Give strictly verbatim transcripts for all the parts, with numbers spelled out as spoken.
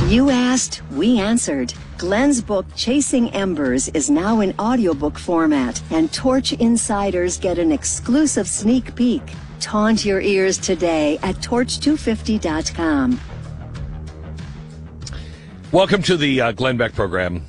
You asked, we answered. Glenn's book, Chasing Embers, is now in audiobook format, and Torch Insiders get an exclusive sneak peek. Taunt your ears today at torch two fifty dot com. Welcome to the uh, Glenn Beck program.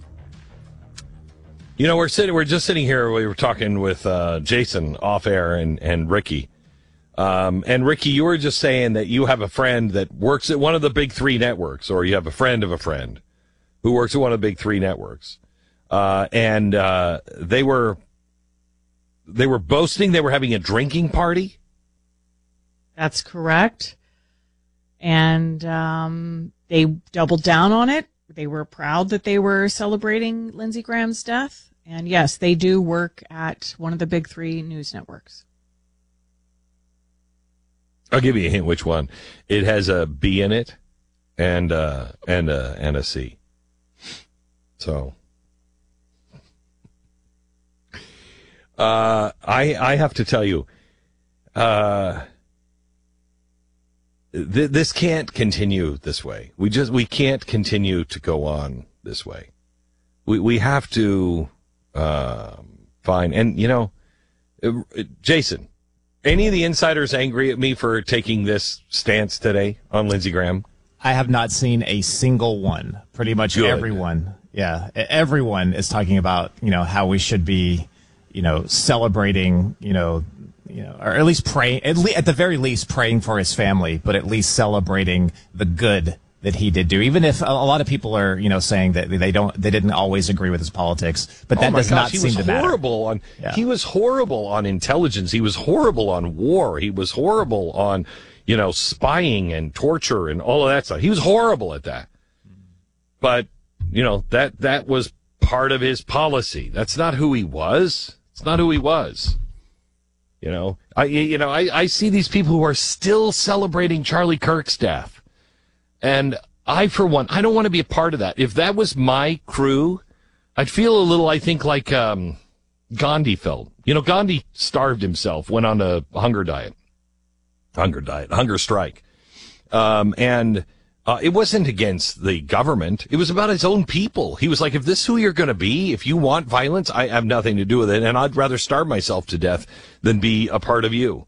You know, we're sitting, we're just sitting here. We were talking with uh, Jason off air and and Ricky. Um, and Ricky, you were just saying that you have a friend that works at one of the big three networks, or you have a friend of a friend who works at one of the big three networks. Uh, and, uh, they were, they were boasting they were having a drinking party. That's correct. And, um, they doubled down on it. They were proud that they were celebrating Lindsey Graham's death. And yes, they do work at one of the big three news networks. I'll give you a hint which one. It has a B in it and uh and a and a C. So uh I I have to tell you uh th- this can't continue this way. We just we can't continue to go on this way. We we have to uh, find and you know uh, Jason, any of the insiders angry at me for taking this stance today on Lindsey Graham? I have not seen a single one. Pretty much Good. everyone. Yeah. Everyone is talking about, you know, how we should be, you know, celebrating, you know, you know, or at least praying, at, le- at the very least praying for his family, but at least celebrating the good that he did do. Even if a, a lot of people are, you know, saying that they don't, they didn't always agree with his politics, but that oh my does gosh, not he seem was to matter. Horrible on, yeah. He was horrible on intelligence. He was horrible on war. He was horrible on, you know, spying and torture and all of that stuff. He was horrible at that. But, you know, that, that was part of his policy. That's not who he was. It's not who he was. You know, I, you know, I, I see these people who are still celebrating Charlie Kirk's death. And I, for one, I don't want to be a part of that. If that was my crew, I'd feel a little, I think, like um, Gandhi felt. You know, Gandhi starved himself, went on a hunger diet. Hunger diet, hunger strike. Um, and uh, it wasn't against the government. It was about his own people. He was like, if this is who you're going to be, if you want violence, I have nothing to do with it. And I'd rather starve myself to death than be a part of you.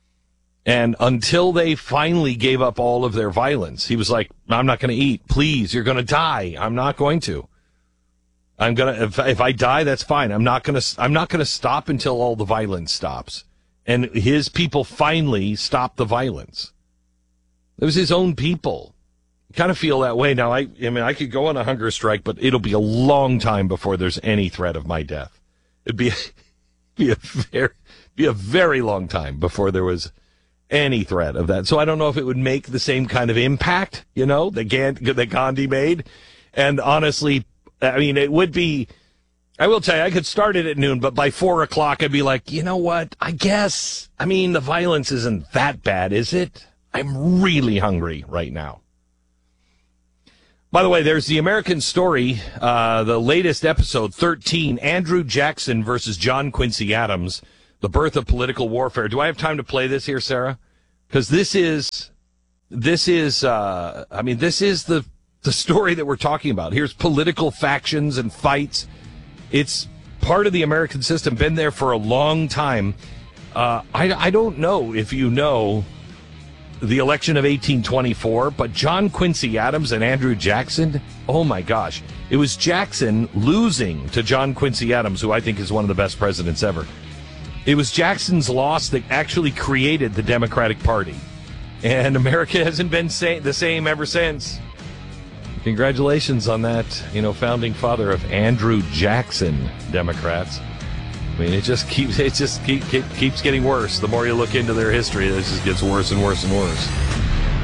And until they finally gave up all of their violence, he was like, I'm not going to eat. Please, you're going to die. I'm not going to. I'm going to, if, if I die, that's fine. I'm not going to, I'm not going to stop until all the violence stops. And his people finally stopped the violence. It was his own people. I kind of feel that way now. I, I mean, I could go on a hunger strike, but it'll be a long time before there's any threat of my death. It'd be, be a very, be a very long time before there was any threat of that. So I don't know if it would make the same kind of impact, you know, that Gandhi, that Gandhi made. And honestly, I mean, it would be, I will tell you, I could start it at noon, but by four o'clock, I'd be like, you know what? I guess, I mean, the violence isn't that bad, is it? I'm really hungry right now. By the way, there's the American Story, uh, the latest episode, thirteen, Andrew Jackson versus John Quincy Adams. The birth of political warfare. Do I have time to play this here, Sarah? Because this is, this is, uh, I mean, this is the, the story that we're talking about. Here's political factions and fights. It's part of the American system, been there for a long time. Uh, I, I don't know if you know the election of eighteen twenty-four, but John Quincy Adams and Andrew Jackson, oh my gosh. It was Jackson losing to John Quincy Adams, who I think is one of the best presidents ever. It was Jackson's loss that actually created the Democratic Party. And America hasn't been sa- the same ever since. Congratulations on that, you know, founding father of Andrew Jackson, Democrats. I mean, it just keeps it just keep, keep, keeps getting worse. The more you look into their history, it just gets worse and worse and worse.